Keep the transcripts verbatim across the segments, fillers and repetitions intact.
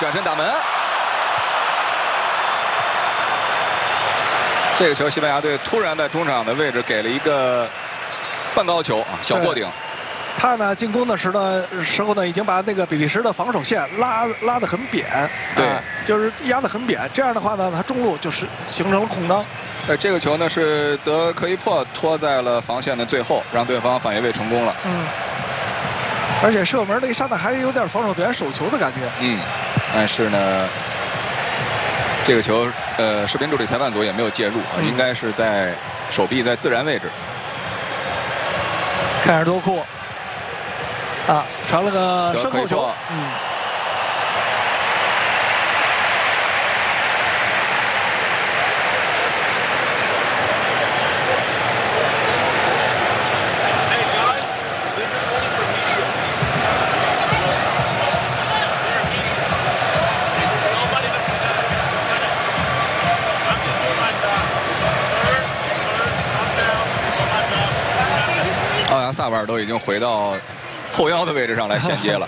转身打门。这个球，西班牙队突然在中场的位置给了一个半高球啊，小过顶。 他呢进攻的时呢时候呢，已经把那个比利时的防守线拉拉得很扁， 对， 啊、就是压得很扁。这样的话呢，他中路就是形成了空当。 呃，这个球呢是德科伊珀拖在了防线的最后，让对方反越位成功了。 嗯，而且射门那一刹那还有点防守队员手球的感觉。 嗯，但是呢，这个球呃，视频助理裁判组也没有介入啊，嗯、应该是在手臂在自然位置。 看着多库。啊，传了个身后球，嗯。 奥亚萨瓦尔都已经回到后腰的位置上来衔接了。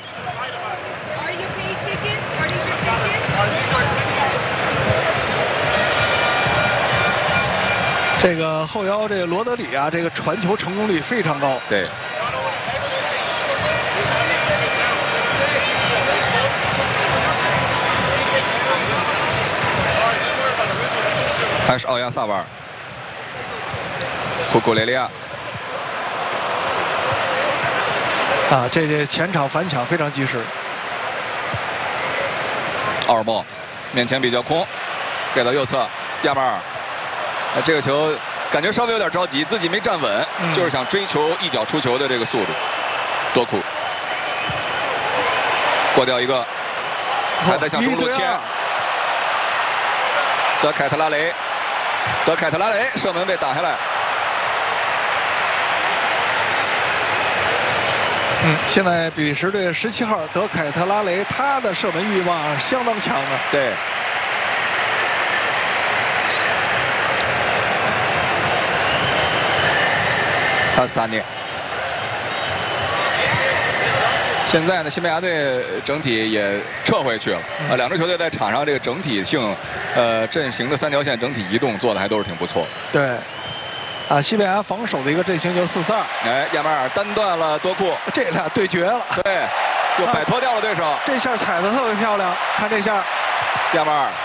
这个后腰这个罗德里啊，这个传球成功率非常高。 对。还是奥亚萨瓦尔，库库雷利亚。 啊，这这前场反抢非常及时。 奥尔莫面前比较空，给到右侧，亚马尔。啊，这个球感觉稍微有点着急，自己没站稳，嗯、就是想追求一脚出球的这个速度。多库过掉一个，还在向中路切。德凯特拉雷，德凯特拉雷射门被打下来。 嗯，现在比利时队十七号德凯特拉雷，他的射门欲望相当强的。 对。卡斯塔涅。现在呢，西班牙队整体也撤回去了。啊，两支球队在场上这个整体性，呃，阵型的三条线整体移动做的还都是挺不错。 对。啊，西班牙防守的一个阵型就是四四二。 哎，亚马尔单断了多库， 这俩对决了。 对，又摆脱掉了对手。 啊、这下踩得特别漂亮，看这下， 亚马尔